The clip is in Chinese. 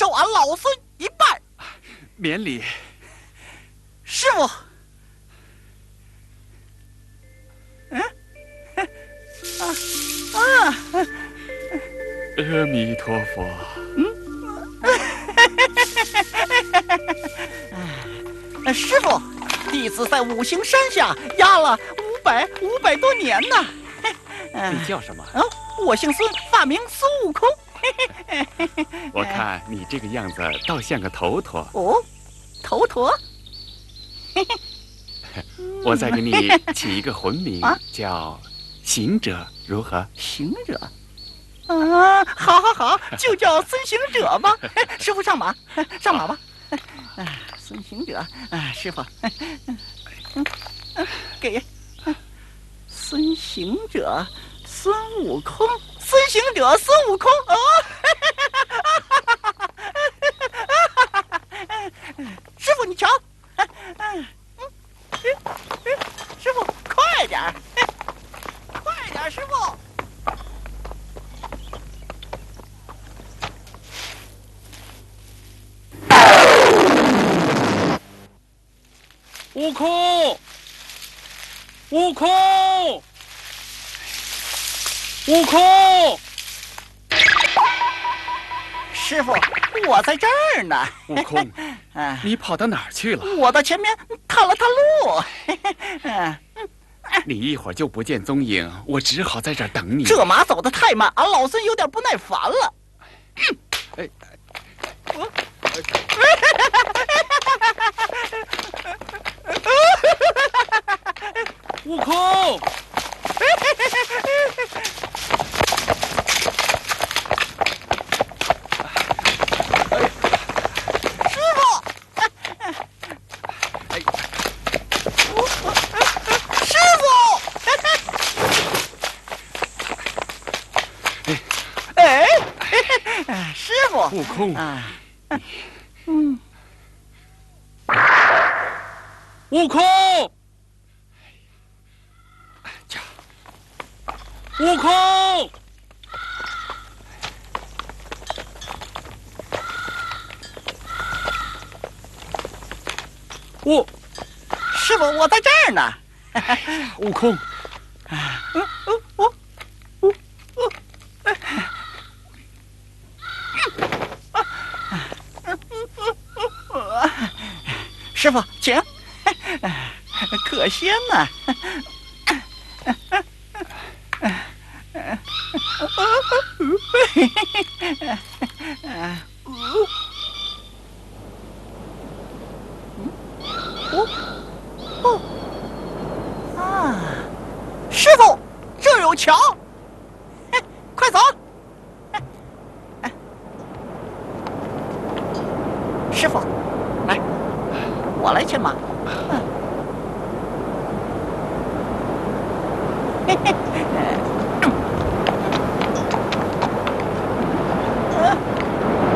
受俺老孙一拜。 免礼。 师傅。 阿弥陀佛。 师傅，弟子在五行山下压了500多年呢。 你叫什么？ 我姓孙，法名孙悟空。 我看你这个样子倒像个头陀。 哦，头陀。 我再给你起一个魂名，叫行者，如何？ 行者。啊，好，就叫孙行者吧。师傅上马，上马吧。孙行者，师傅，给孙行者，孙悟空，孙行者，孙悟空。师傅，你瞧，师傅，快点，快点，师傅。 悟空，悟空，悟空！ 师傅，我在这儿呢。 悟空，你跑到哪儿去了？ 我到前面探了探路。 你一会儿就不见踪影，我只好在这儿等你。 这马走得太慢，俺老孙有点不耐烦了。 悟空！ 师傅！师傅！师傅！ 悟空！悟空！悟空！ 师傅，我在这儿呢。 悟空！ 师傅，请。可仙呐！师傅，这儿有桥，快走！师傅，来，我来牵马。